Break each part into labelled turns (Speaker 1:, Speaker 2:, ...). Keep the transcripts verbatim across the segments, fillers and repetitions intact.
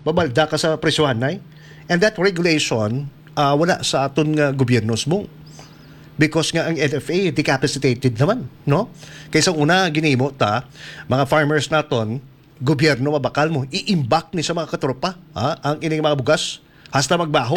Speaker 1: babalda ka sa presyohan na and that regulation uh, wala sa aton nga gobyerno mo. Because nga ang N F A decapacitated naman, no? Kaysa una ginimo ta, mga farmers naton, gobyerno mabakal mo, iimbak ni sa mga katropa, ha? Ang ining mga bugas, hasta magbaho.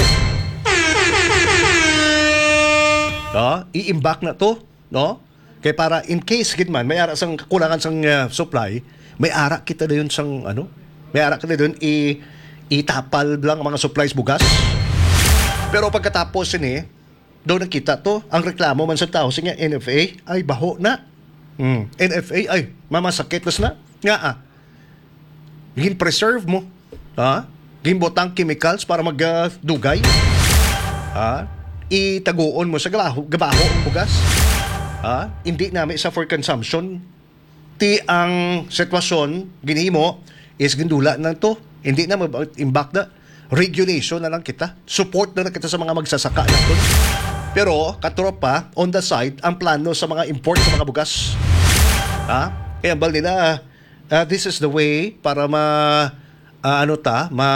Speaker 1: No? Iimbak na to, no? Kaya para in case gid man may ara sang kakulangan sang uh, supply, may ara kita dayon sang ano? May ara kita dayon i itapal lang ang mga supplies bugas. Pero pagkatapos ini, daw nakita to, ang reklamo man sa tao sa nga N F A ay baho na. Hmm. N F A ay mamasakit na nga ah. Gin preserve mo, ha? Gin botang chemicals para magdugay. Ha? Itaguon mo sa gabaho, gabaho ang bugas. Ha? Hindi namin sa for consumption. Ti ang sitwasyon ginhimo is gindula na to. Hindi na mag-imbak na. Regulation na lang kita. Support na lang kita sa mga magsasaka natin. Pero, katropa, on the side, ang plano sa mga import sa mga bugas. Ha? Kaya bal nila, uh, this is the way para ma, uh, ano ta, ma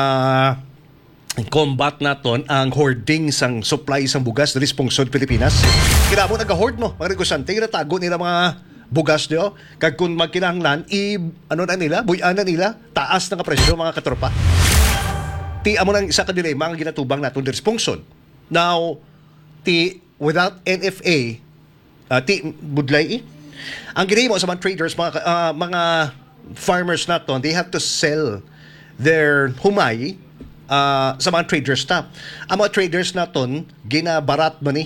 Speaker 1: combat naton ang hoarding sang supply sang bugas sa Pungsod Pilipinas. Kinamo nag-hoard no, mga negosyante, ginatago nila mga bugas niyo. Kag kung magkinahanglan, i, ano na nila, buyan na nila, taas na presyo mga katropa. Ti amo nang isa ka dilema ang ginatubang naton sa Pungsod. Now, ti without N F A uh, ti budlay eh. Ang ginahimo sa mga traders mga uh, mga farmers naton, they have to sell their humay uh, sa mga traders ta. Ang mga traders naton ginabarat man ni.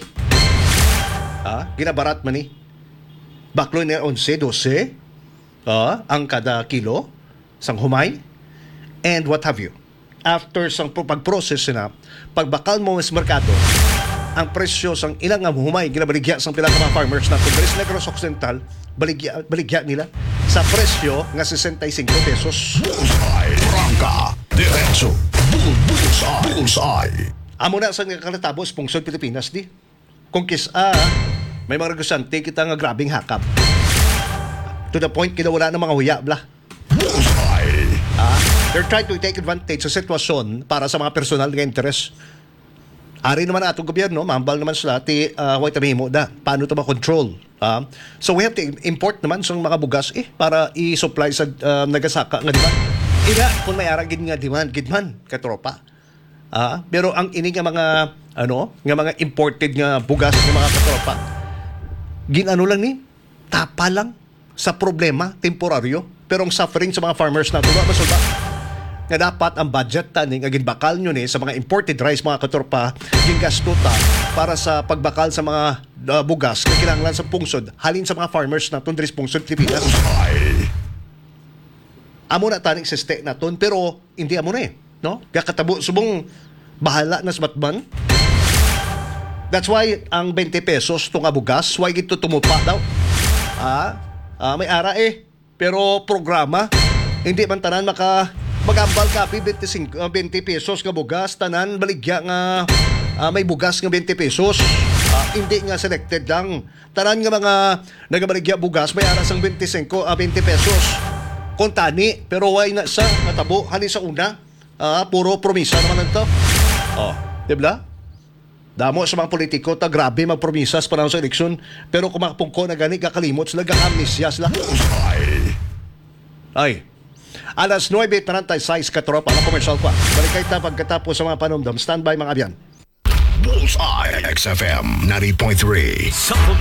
Speaker 1: Ah, ginabarat man ni. Baklo ni eleven, twelve uh, ang kada kilo sang humay and what have you. After sang pag-process na, pagbakal mo sa merkado, ang presyo sang ilang nga humay ginabaligya sang pila ka mga farmers na Congress Negros Occidental baligya baligya nila sa presyo nga sesenta y cinco pesos.
Speaker 2: Bullseye, Rangka, Diretso, Bull, Bullseye, Bullseye.
Speaker 1: Amo na sang nakatabos Pungsod Pilipinas di. Kung kisa may mga negosyante kita nga grabing hakap. To the point kinawala ng mga huya bla.
Speaker 2: Bullseye.
Speaker 1: Ah, they're trying to take advantage sa sitwasyon para sa mga personal nga interest. Ari naman atong gobyerno, mambal naman sila, ti uh, huwag tamihimo da. Paano ito ma-control? Uh, so we have to import naman sa mga bugas eh, para i-supply sa uh, nagasaka nga demand. Ina, kung may aragin nga demand, gidman, katropa. Uh, pero ang ini nga mga, ano, nga mga imported nga bugas nga mga katropa, ginano lang ni, tapa lang sa problema, temporaryo. Pero ang suffering sa mga farmers na tuwa, masulta. Nga dapat ang budget ta ni nga ginbakal nyo ni sa mga imported rice mga katorpa gingasto ta para sa pagbakal sa mga uh, bugas na kinahanglan sa pungsod halin sa mga farmers na tundris Pungsod Pilipinas. Amo na taning siste naton pero hindi amo na eh, no? Kakatabo subong bahala na sa batman. That's why ang twenty pesos to nga bugas why gito tumupa daw. Ah, ah may ara eh pero programa hindi man tanan maka magambal kapi twenty pesos nga bugas tanan baligya nga uh, may bugas nga twenty pesos uh, hindi nga selected lang tanan nga mga nagabaligya bugas may aras ang twenty-five uh, twenty pesos kontani pero why na sa natabo halin sa una uh, puro promisa naman nito oh di ba damo sa mga politiko ta grabe magpromisas para sa eleksyon pero kumakpungko na gani kakalimot sila gakamnisya sila ay alas nueve treinta y seis katropa na komersyal pa. Balik kayo ta pagkatapos sa mga panumdam. Standby mga abyan.
Speaker 2: Bullseye X F M ninety point three.
Speaker 3: Sample